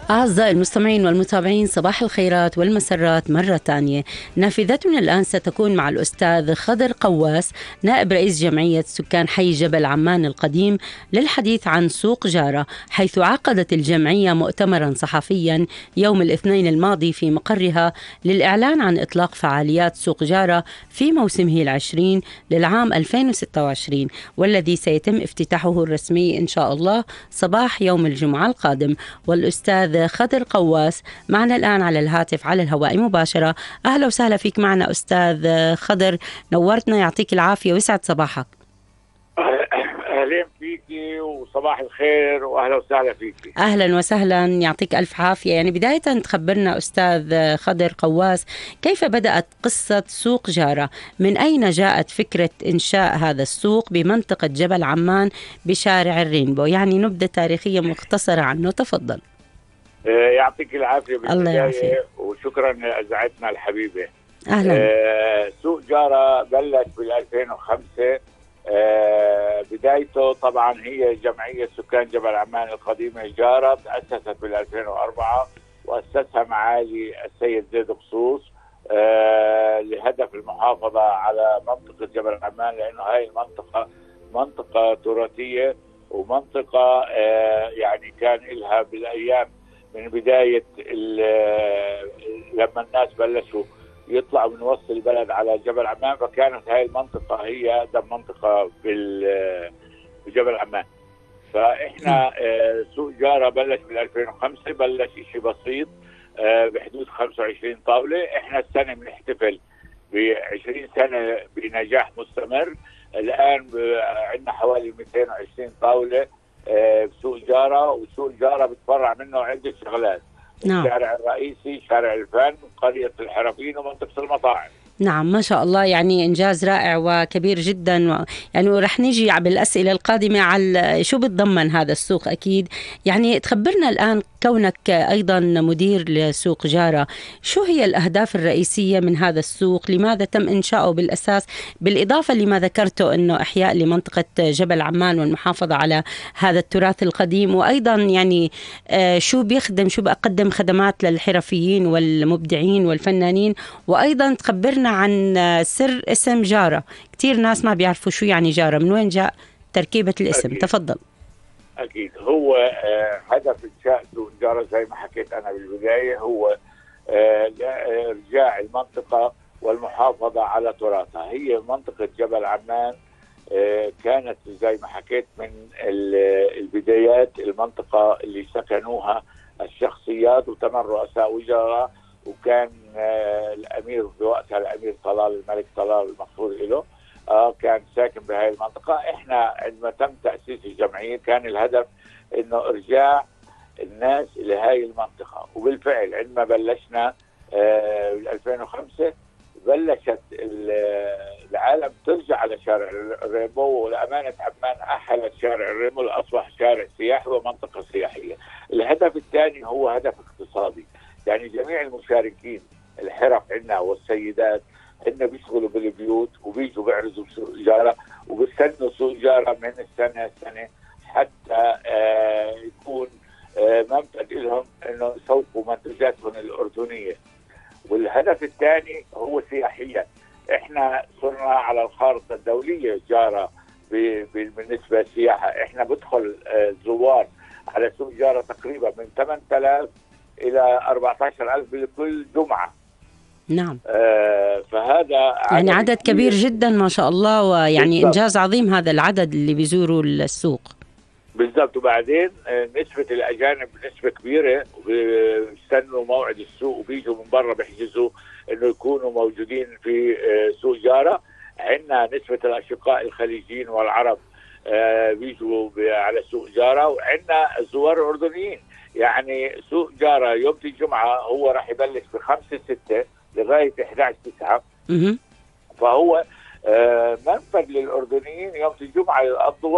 أعزائي المستمعين والمتابعين، صباح الخيرات والمسرات مرة تانية. نافذتنا الآن ستكون مع الأستاذ خضر قواس، نائب رئيس جمعية سكان حي جبل عمان القديم، للحديث عن سوق جارة، حيث عقدت الجمعية مؤتمرا صحفيا يوم الاثنين الماضي في مقرها للإعلان عن إطلاق فعاليات سوق جارة في موسمه العشرين للعام 2026، والذي سيتم افتتاحه الرسمي إن شاء الله صباح يوم الجمعة القادم. والأستاذ خضر قواس معنا الآن على الهاتف على الهواء مباشرة. أهلا وسهلا فيك معنا أستاذ خضر، نورتنا، يعطيك العافية ويسعد صباحك. أهلا فيكي وصباح الخير وأهلا وسهلا فيكي. أهلا وسهلا، يعطيك ألف عافية. يعني بداية تخبرنا أستاذ خضر قواس، كيف بدأت قصة سوق جارة؟ من أين جاءت فكرة إنشاء هذا السوق بمنطقة جبل عمان بشارع الرينبو؟ يعني نبذة تاريخية مختصرة عنه، تفضل. يعطيك العافية الله يعافيك وشكرا لإذاعتنا الحبيبة. أهلا. سوق جارة بلش بال 2005. بدايته طبعا هي جمعية سكان جبل عمان القديمة جارة، تأسست بال 2004 وأسسها معالي السيد زيد قصوص لهدف المحافظة على منطقة جبل عمان، لأنه هاي المنطقة منطقة تراثية ومنطقة يعني كان لها بالأيام من بداية لما الناس بلشوا يطلعوا من وسط البلد على جبل عمان، فكانت هاي المنطقة هي أقدم منطقة بجبل عمان. فإحنا سوق جارة بلش بال 2005، بلش شيء بسيط بحدود 25 طاولة. إحنا السنة بنحتفل ب 20 سنة بنجاح مستمر. الآن عندنا حوالي 220 طاولة بسوق جارة، وسوق جارة بتفرع منه عدة شغلات. نعم. الشارع الرئيسي، شارع الفن، قرية الحرفيين، ومنطقة المطاعم. نعم، ما شاء الله، يعني إنجاز رائع وكبير جدا. يعني رح نيجي بالأسئلة القادمة على شو بتضمن هذا السوق أكيد. يعني تخبرنا الآن، كونك أيضا مدير لسوق جارة، شو هي الأهداف الرئيسية من هذا السوق؟ لماذا تم إنشاؤه بالأساس، بالإضافة لما ذكرته أنه إحياء لمنطقة جبل عمان والمحافظة على هذا التراث القديم، وأيضا يعني شو بيخدم، شو بقدم خدمات للحرفيين والمبدعين والفنانين، وأيضا تخبرنا عن سر اسم جارة. كتير ناس ما بيعرفوا شو يعني جارة، من وين جاء تركيبة الاسم. أكيد. تفضل. أكيد. هو هدف إنشاء سوق جارة زي ما حكيت أنا بالبداية هو إرجاع المنطقة والمحافظة على تراثها. هي منطقة جبل عمان كانت زي ما حكيت من البدايات المنطقة اللي سكنوها الشخصيات وتمن رؤساء وزراء، وكان الأمير في وقتها الأمير طلال، الملك طلال المغفور له، كان ساكن بهاي المنطقة. إحنا عندما تم تأسيس الجمعية كان الهدف إنه إرجاع الناس إلى هاي المنطقة، وبالفعل عندما بلشنا بال 2005 بلشت العالم ترجع على شارع الرينبو. ولأمانة عمان أحلت شارع الرينبو لأصبح شارع سياحي ومنطقة سياحية. الهدف الثاني هو هدف اقتصادي، يعني جميع المشاركين الحرف عندنا والسيدات هن بيشتغلوا بالبيوت وبيجوا بيعرضوا سوق جارة وبيستنوا سوق جارة من السنة السنة حتى يكون منفذ لهم انه يسوقوا منتجاتهم الأردنية. والهدف الثاني هو سياحيا. احنا صرنا على الخارطة الدولية جارة بالنسبة للسياحة. احنا بدخل زوار على سوق جارة تقريبا من 8000 إلى 14,000 بكل جمعة. نعم. فهذا يعني عدد كبير جدا ما شاء الله، ويعني بالضبط. إنجاز عظيم هذا العدد اللي بيزوروا السوق. بالضبط. وبعدين نسبة الأجانب نسبة كبيرة بيستنوا موعد السوق وبيجوا من برا بيحجزوا إنه يكونوا موجودين في سوق جارة. عندنا نسبة الأشقاء الخليجيين والعرب بيجوا على سوق جارة، وعندنا الزوار الأردنيين. يعني سوق جارة يوم الجمعة هو راح يبلش ب5/6 لغاية 11/9. فهو منفذ للأردنيين يوم الجمعة يقضوا